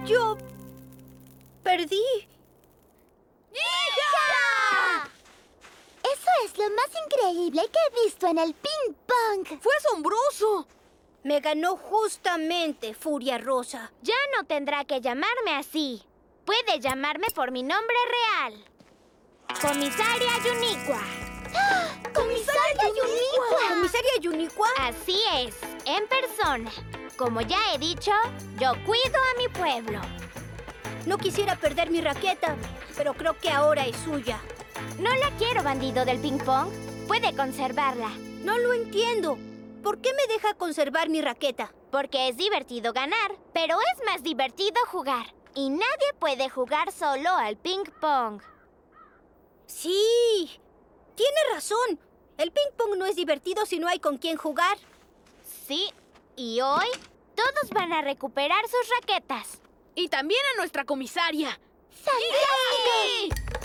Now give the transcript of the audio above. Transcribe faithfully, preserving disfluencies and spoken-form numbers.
Yo... perdí. ¡Hija! Eso es lo más increíble que he visto en el ping-pong. ¡Fue asombroso! Me ganó justamente, Furia Rosa. Ya no tendrá que llamarme así. Puede llamarme por mi nombre real. Comisaria Yuniqua. ¡Comisaria Yuniqua! ¿Comisaria Yuniqua? Así es, en persona. Como ya he dicho, yo cuido a mi pueblo. No quisiera perder mi raqueta, pero creo que ahora es suya. No la quiero, bandido del ping-pong. Puede conservarla. No lo entiendo. ¿Por qué me deja conservar mi raqueta? Porque es divertido ganar, pero es más divertido jugar. Y nadie puede jugar solo al ping-pong. Sí, tiene razón. El ping-pong no es divertido si no hay con quién jugar. Sí, y hoy todos van a recuperar sus raquetas. Y también a nuestra comisaria. ¡Fantástico!